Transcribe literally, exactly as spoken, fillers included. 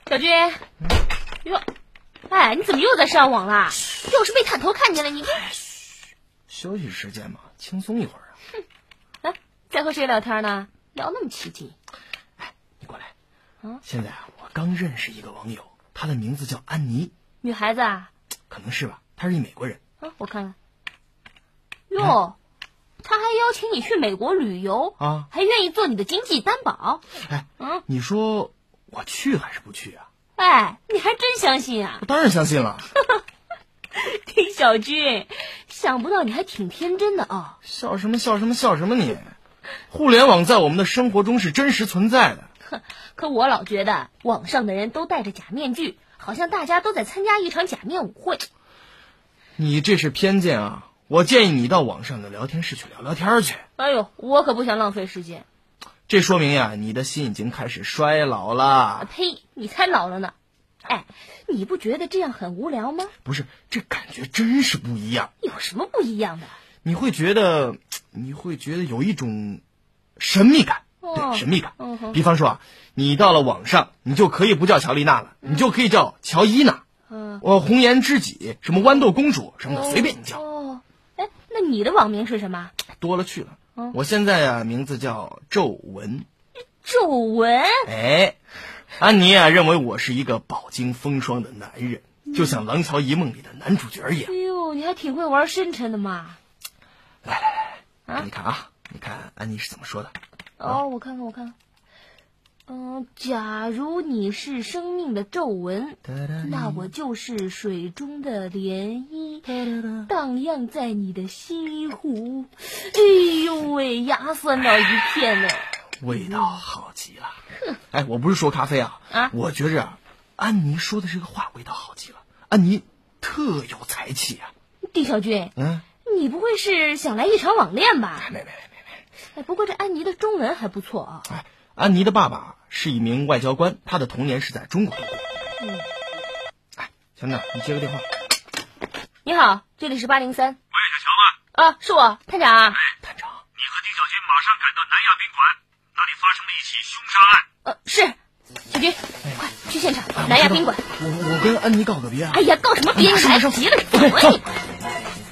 小军，哟，哎，你怎么又在上网啦？又是被探头看见了你？ 嘘，休息时间嘛，轻松一会儿啊。 哼，来，在和谁聊天呢？聊那么起劲。 哎，你过来。 啊， 现在啊，我刚认识一个网友，她的名字叫安妮。 女孩子啊？ 可能是吧，她是一美国人。 啊，我看看。哟。他还邀请你去美国旅游啊， 还愿意做你的经济担保。 哎， 嗯， 你说我去还是不去啊？ 哎，你还真相信啊？ 我当然相信了。 丁小军，想不到你还挺天真的啊！ 笑什么笑什么笑什么你？互联网在我们的生活中是真实存在的。 哼，可我老觉得网上的人都戴着假面具，好像大家都在参加一场假面舞会。 你这是偏见啊！我建议你到网上的聊天室去聊聊天去。 哎呦，我可不想浪费时间。 这说明呀，你的心已经开始衰老了。 呸！你才老了呢。哎，你不觉得这样很无聊吗？ 不是，这感觉真是不一样。 有什么不一样的？ 你会觉得，你会觉得有一种神秘感。 哦、 对，神秘感。 嗯、 比方说啊，你到了网上，你就可以不叫乔丽娜了， 嗯、 你就可以叫乔伊娜。 嗯， 我红颜知己，什么豌豆公主什么的，随便你叫。 哦，哎，那你的网名是什么？ 多了去了。 嗯、 我现在呀、啊，名字叫皱纹。 皱纹？ 哎，安妮啊，认为我是一个饱经风霜的男人，就像《廊桥遗梦》里的男主角一样。 哎呦，你还挺会玩深沉的嘛！ 来来来，啊、你看啊，你看安妮是怎么说的？ 哦，啊、我看看，我看看。嗯，假如你是生命的皱纹，那我就是水中的涟漪，荡漾在你的西湖。哎呦喂，牙酸到一片呢， 味道好极了。嗯、哎，我不是说咖啡啊， 啊， 我觉着啊，安妮说的这个话味道好极了。安妮特有才气啊。 丁小军， 嗯， 你不会是想来一场网恋吧？ 没没没没没。 哎，不过这安妮的中文还不错啊。 哎，安妮的爸爸是一名外交官，他的童年是在中国度过。 嗯， 哎，小娜，你接个电话。 你好，这里是八零三。 喂，小乔吗？ 啊，是我，探长。 哎， 探长， 你和丁小军马上赶到南亚宾馆，那里发生了一起凶杀案。 呃，是，小军，哎、快去现场，哎、南亚宾馆。 我我跟安妮告个别啊。 哎呀，告什么别？你来急了，走啊你！